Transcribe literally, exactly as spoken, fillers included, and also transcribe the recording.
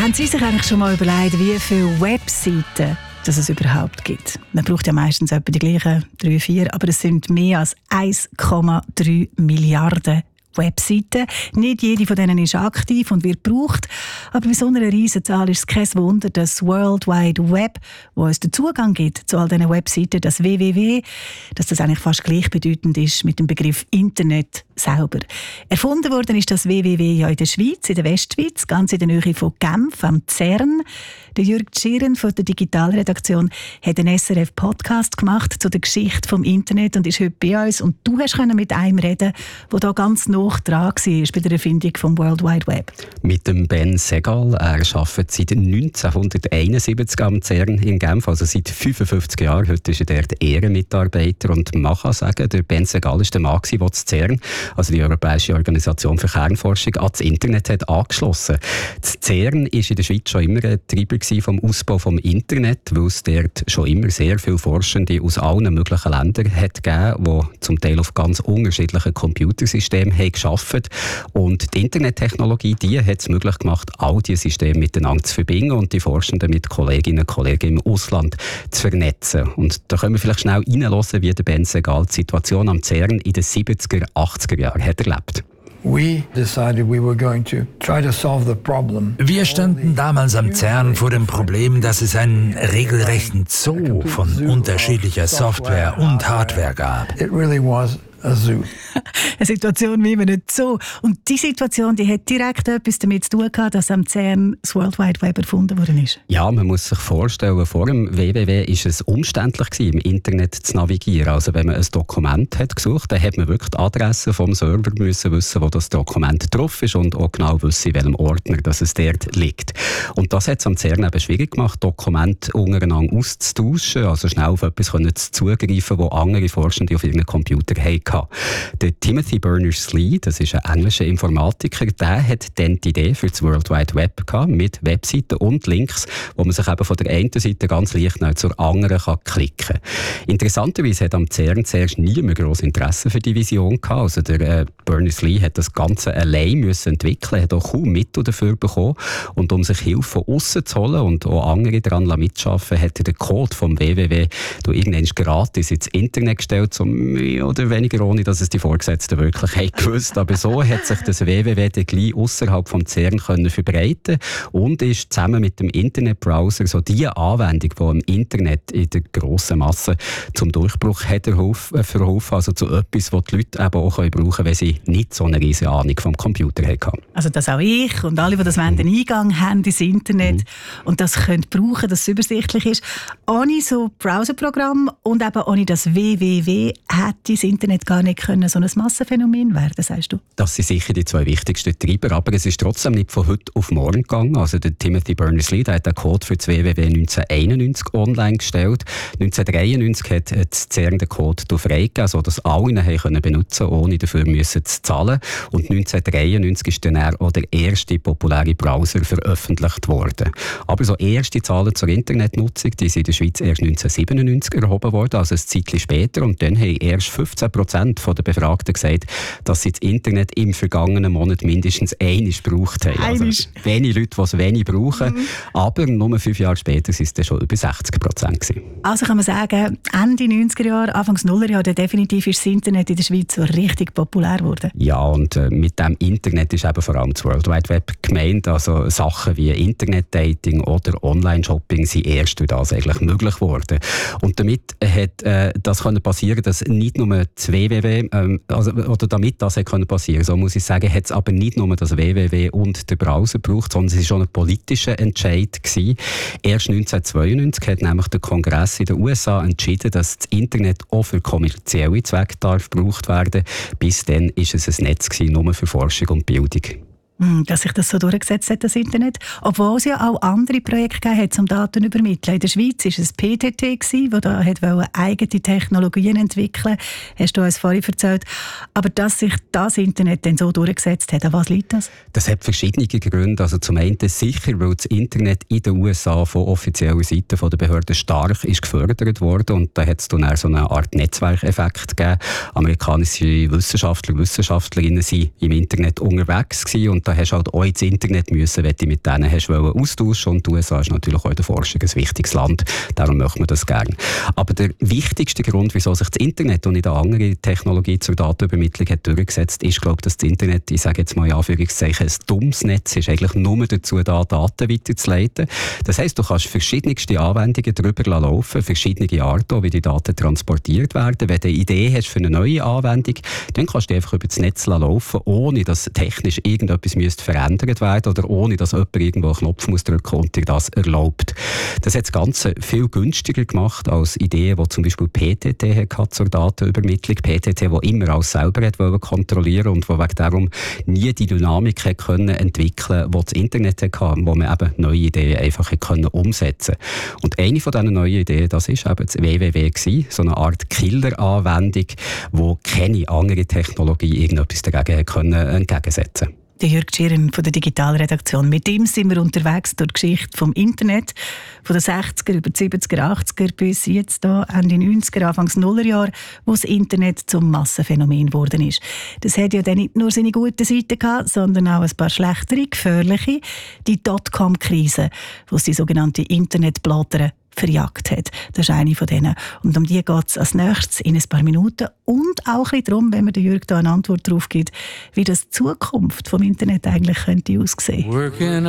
Haben Sie sich eigentlich schon mal überlegt, wie viele Webseiten dass es überhaupt gibt? Man braucht ja meistens etwa die gleichen drei, vier, aber es sind mehr als eins Komma drei Milliarden Webseiten. Nicht jede von denen ist aktiv und wird gebraucht. Aber bei so einer riesen Zahl ist es kein Wunder, dass das World Wide Web, wo uns den Zugang gibt zu all diesen Webseiten, das W W W, dass das eigentlich fast gleichbedeutend ist mit dem Begriff Internet selber. Erfunden worden ist das W W W ja in der Schweiz, in der Westschweiz, ganz in der Nähe von Genf am Zern. Der Jürg Schieren von der Digitalredaktion hat einen S R F-Podcast gemacht zu der Geschichte des Internet und ist heute bei uns. Und du hast mit einem reden, der da ganz nah dran war bei der Erfindung des World Wide Web. Mit dem Ben Segal. Er arbeitet seit neunzehnhunderteinundsiebzig am CERN in Genf, also seit fünfundfünfzig Jahren. Heute ist er der Ehrenmitarbeiter. Und man kann sagen, der Ben Segal war der Mann, der das CERN, also die Europäische Organisation für Kernforschung, an das Internet hat angeschlossen. Das CERN war in der Schweiz schon immer ein Treiber vom Ausbau des Internet, weil es dort schon immer sehr viele Forschende aus allen möglichen Ländern hat gegeben, die zum Teil auf ganz unterschiedlichen Computersystemen haben gearbeitet. Und die Internettechnologie, die hat es möglich gemacht, all diese Systeme miteinander zu verbinden und die Forschenden mit Kolleginnen und Kollegen im Ausland zu vernetzen. Und da können wir vielleicht schnell reinhören, wie der Ben Segal die Situation am CERN in den siebziger, achtziger Jahren hat erlebt. Wir standen damals am CERN vor dem Problem, dass es einen regelrechten Zoo von unterschiedlicher Software und Hardware gab. Eine Situation wie man nicht so. Und diese Situation, die hat direkt etwas damit zu tun gehabt, dass am CERN das World Wide Web erfunden worden ist. Ja, man muss sich vorstellen, vor dem W W W war es umständlich gewesen, im Internet zu navigieren. Also wenn man ein Dokument hat gesucht, dann hat man wirklich die Adresse vom Server müssen wissen, wo das Dokument drauf ist und auch genau wissen, in welchem Ordner dass es dort liegt. Und das hat es am CERN eben schwierig gemacht, Dokumente untereinander auszutauschen, also schnell auf etwas zugreifen, das andere Forschende auf ihren Computer hatten. Der Timothy Berners-Lee, das ist ein englischer Informatiker, der hat dann die Idee für das World Wide Web gehabt, mit Webseiten und Links, wo man sich eben von der einen Seite ganz leicht zur anderen kann klicken kann. Interessanterweise hat am CERN zuerst niemand grosses Interesse für die Vision gehabt. Also der äh, Berners-Lee hat das Ganze allein müssen entwickeln, hat auch kaum Mittel dafür bekommen. Und um sich Hilfe von außen zu holen und auch andere daran mitzuarbeiten, hat er den Code vom W W W irgendwann gratis ins Internet gestellt, so mehr oder weniger ohne, dass es die Vorgesetzten wirklich haben gewusst. Aber so hat sich das W W W dann gleich ausserhalb vom CERN können verbreiten und ist zusammen mit dem Internetbrowser so die Anwendung, die im Internet in der grossen Masse zum Durchbruch hat verholfen, also zu etwas, das die Leute eben auch brauchen können, wenn sie nicht so eine riesige Ahnung vom Computer haben. Also dass auch ich und alle, die das wollen, den Eingang haben ins Internet mhm. und das können brauchen, dass es übersichtlich ist. Ohne so Browserprogramm und eben ohne das W W W hätte das Internet gar nicht können so ein Massenphänomen werden, sagst du? Das sind sicher die zwei wichtigsten Treiber, aber es ist trotzdem nicht von heute auf morgen gegangen. Also der Timothy Berners-Lee, der hat den Code für das W W W neunzehnhunderteinundneunzig online gestellt. neunzehnhundertdreiundneunzig hat das CERN den Code freigegeben, sodass alle ihn haben benutzen konnten, ohne dafür müssen zu zahlen. Und neunzehnhundertdreiundneunzig ist dann auch der erste populäre Browser veröffentlicht worden. Aber so erste Zahlen zur Internetnutzung, die sind in der Schweiz erst neunzehnhundertsiebenundneunzig erhoben worden, also ein Zeitchen später. Und dann haben erst fünfzehn Prozent der Befragten gesagt, dass sie das Internet im vergangenen Monat mindestens einmal gebraucht haben. Also wenig Leute, die es wenig brauchen. Mhm. Aber nur fünf Jahre später waren es dann schon über sechzig Prozent gewesen. Also kann man sagen, Ende neunziger Jahre, Anfangs Nullerjahre, definitiv ist das Internet in der Schweiz so richtig populär geworden. Ja, und äh, mit dem Internet ist eben vor allem das World Wide Web gemeint. Also Sachen wie Internetdating oder Online-Shopping sind erst durch das eigentlich möglich geworden. Und damit hat äh, das können passieren, dass nicht nur das W W W, ähm, also, oder damit das können passieren, so muss ich sagen, hat es aber nicht nur das W W W und der Browser gebraucht, sondern es war schon ein politischer Entscheid gewesen. Erst neunzehnhundertzweiundneunzig hat nämlich der Kongress in den U S A entschieden, dass das Internet auch für kommerzielle Zwecke darf gebraucht werden. Bis dann war es ein Netz gewesen, nur für Forschung und Bildung. Dass sich das so durchgesetzt hat, das Internet. Obwohl es ja auch andere Projekte gegeben hat, um Daten zu übermitteln. In der Schweiz war es P T T, das da eigene Technologien entwickeln wollte. Hast du uns vorhin erzählt. Aber dass sich das Internet dann so durchgesetzt hat, an was liegt das? Das hat verschiedene Gründe. Also zum einen sicher, weil das Internet in den U S A von offizieller Seite der Behörden stark ist gefördert worden. Und da hat es dann auch so eine Art Netzwerkeffekt gegeben. Amerikanische Wissenschaftler und Wissenschaftlerinnen waren im Internet unterwegs gewesen und da hast du halt auch ins Internet müssen, wenn du mit denen hast austauschen. Und die U S A ist natürlich auch in der Forschung ein wichtiges Land. Darum möchte man das gerne. Aber der wichtigste Grund, wieso sich das Internet und nicht eine andere Technologie zur Datenübermittlung hat durchgesetzt, ist, glaube ich, dass das Internet, ich sage jetzt mal in Anführungszeichen, ein dummes Netz ist, eigentlich nur dazu da, Daten weiterzuleiten. Das heisst, du kannst verschiedenste Anwendungen darüber laufen, verschiedene Arten, wie die Daten transportiert werden. Wenn du eine Idee hast für eine neue Anwendung, dann kannst du einfach über das Netz laufen, ohne dass technisch irgendetwas müsste verändert werden oder ohne dass jemand irgendwo einen Knopf muss drücken und dir das erlaubt. Das hat das Ganze viel günstiger gemacht als Ideen, die zum Beispiel P T T hatte zur Datenübermittlung. P T T, die immer alles selber hat kontrollieren und wo wegen darum nie die Dynamik hat können entwickeln, die das Internet hatte, wo man eben neue Ideen einfach hat können umsetzen. Und eine von diesen neuen Ideen, das ist eben das W W W gewesen, so eine Art Killer-Anwendung, wo keine andere Technologie irgendetwas dagegen hat können entgegensetzen. Der Jürg Schirren von der Digitalredaktion. Mit ihm sind wir unterwegs durch die Geschichte vom Internet, von den sechziger über die siebziger, achtziger bis jetzt da Ende neunziger, Anfangs Nullerjahre, wo das Internet zum Massenphänomen geworden ist. Das hat ja dann nicht nur seine guten Seiten gehabt, sondern auch ein paar schlechtere, gefährliche. Die Dotcom-Krise, wo es die sogenannte Internetplater verjagt hat. Das ist eine von denen. Und um die geht es als nächstes in ein paar Minuten. Und auch ein bisschen darum, wenn mir der Jürg da eine Antwort darauf gibt, wie das die Zukunft vom Internet eigentlich könnte aussehen könnte.